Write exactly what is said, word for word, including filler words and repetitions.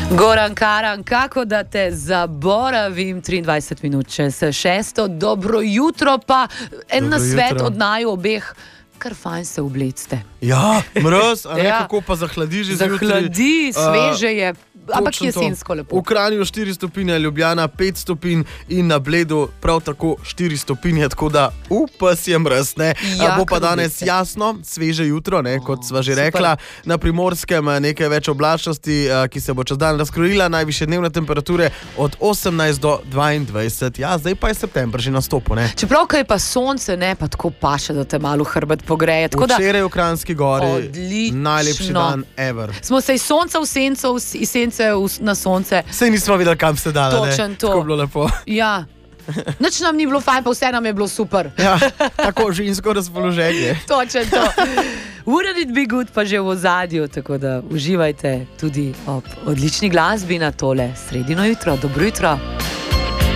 Goran Karan, kako da te zaboravim, triindvajset minut čez šesto, dobro jutro, pa en nasvet od naju obeh, kar fajn se oblecite. Ja, mraz, a ne, Ja. kako pa zahladi že zjutraj. Zahladi, sveže je, ampak Točno jesensko to. lepo. V Kranju štiri stopinje, Ljubljana pet stopinj in na Bledu prav tako štiri stopinje, tako da upas je mraz, ne. Ja, Bo pa kar danes oblecite. jasno, sveže jutro, ne, kot sva že super. rekla. Na Primorskem nekaj več oblačnosti, eh, ki se bo čez dan razkrojila, najvišje dnevne temperature od osemnajst do dvaindvajset. Ja, zdaj pa je september že nastopil, ne. Čeprav, ko je pa sonce, ne, pa tako paše, da te malo hrbet pogreje. Tako da Včeraj v Kranjski gori Odlično. najlepši dan ever. smo se iz sonca v senco, iz sence v- na sonce. Sej nismo videli, kam ste dali, ne. Točen to. Tako je bilo lepo. Ja, nič nam ni bilo fajn, pa vse nam je bilo super. Ja, tako žensko razpoloženje. Točen to. Wouldn't it be good pa že v ozadju, tako da uživajte tudi ob odlični glasbi na tole sredino jutro. Dobro jutro.